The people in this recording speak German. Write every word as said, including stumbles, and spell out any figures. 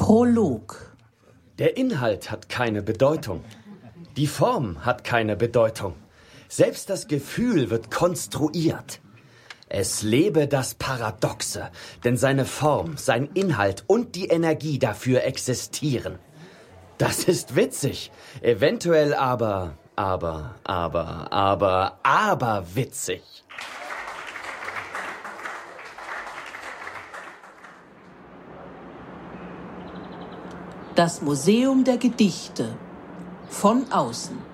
Prolog. Der Inhalt hat keine Bedeutung. Die Form hat keine Bedeutung. Selbst das Gefühl wird konstruiert. Es lebe das Paradoxe, denn seine Form, sein Inhalt und die Energie dafür existieren. Das ist witzig, eventuell aber, aber, aber, aber, aber witzig. Das Museum der Gedichte. Von außen.